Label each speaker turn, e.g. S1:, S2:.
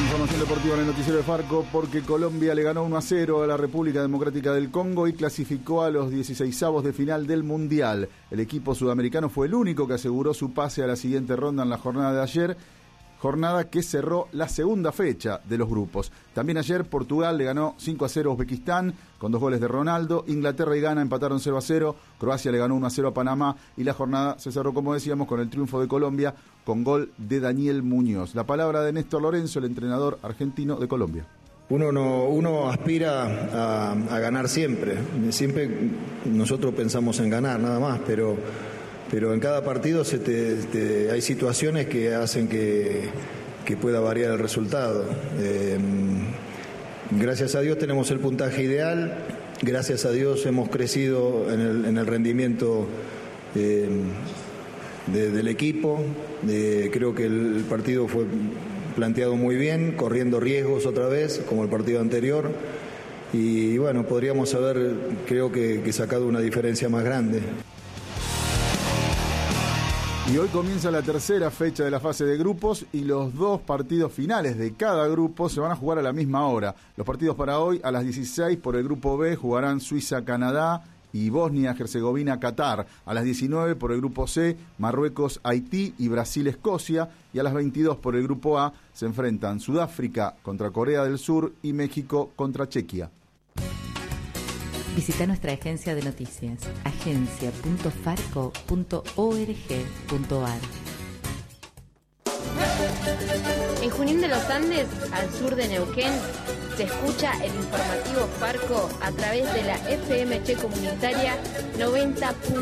S1: Información deportiva en el noticiero de Farco, porque Colombia le ganó 1-0 a la República Democrática del Congo y clasificó a los 16avos de final del Mundial. El equipo sudamericano fue el único que aseguró su pase a la siguiente ronda en la jornada de ayer, jornada que cerró la segunda fecha de los grupos. También ayer Portugal le ganó 5-0 a Uzbekistán con 2 goles de Ronaldo. Inglaterra y Ghana empataron 0-0. Croacia le ganó 1-0 a Panamá y la jornada se cerró, como decíamos, con el triunfo de Colombia con gol de Daniel Muñoz. La palabra de Néstor Lorenzo, el entrenador argentino de Colombia.
S2: Uno aspira a ganar siempre. Siempre nosotros pensamos en ganar nada más, pero en cada partido hay situaciones que hacen que pueda variar el resultado. Gracias a Dios tenemos el puntaje ideal, gracias a Dios hemos crecido en el rendimiento del equipo. Creo que el partido fue planteado muy bien, corriendo riesgos otra vez, como el partido anterior. Y bueno, podríamos haber, creo que sacado una diferencia más grande.
S1: Y hoy comienza la tercera fecha de la fase de grupos y los 2 partidos finales de cada grupo se van a jugar a la misma hora. Los partidos para hoy a las 16 por el grupo B jugarán Suiza-Canadá y Bosnia-Herzegovina-Qatar. A las 19 por el grupo C, Marruecos-Haití y Brasil-Escocia. Y a las 22 por el grupo A se enfrentan Sudáfrica contra Corea del Sur y México contra Chequia.
S3: Visita nuestra agencia de noticias, agencia.farco.org.ar.
S4: En Junín de los Andes, al sur de Neuquén, se escucha el informativo Farco a través de la FMC comunitaria 90.